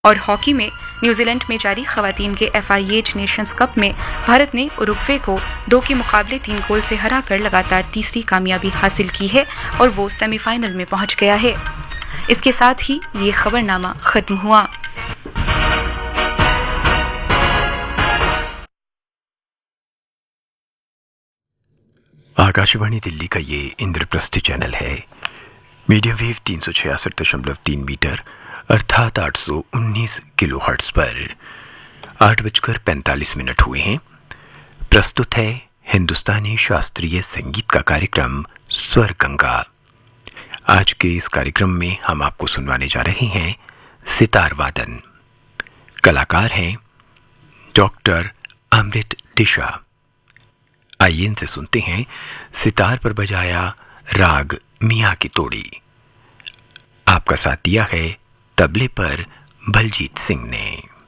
और हॉकी में न्यूजीलैंड में जारी खवातीन के FIH नेशंस कप में भारत ने उरुग्वे को 2 के मुकाबले 3 गोल से हराकर लगातार तीसरी कामयाबी हासिल की है और वो सेमीफाइनल में पहुंच गया है। इसके साथ ही ये खबरनामा खत्म हुआ। आकाशवाणी दिल्ली का ये इंद्रप्रस्थ चैनल है। मीडियम वेव 366.3 मीटर अर्थात 819 किलोहर्ट्ज पर 8:45 हुए हैं। प्रस्तुत है हिंदुस्तानी शास्त्रीय संगीत का कार्यक्रम स्वर गंगा। आज के इस कार्यक्रम में हम आपको सुनवाने जा रहे हैं सितार वादन। कलाकार हैं डॉक्टर अमृत डिशा। आइए इनसे सुनते हैं सितार पर बजाया राग मियाँ की तोड़ी। आपका साथ दिया है तबले पर बलजीत सिंह ने।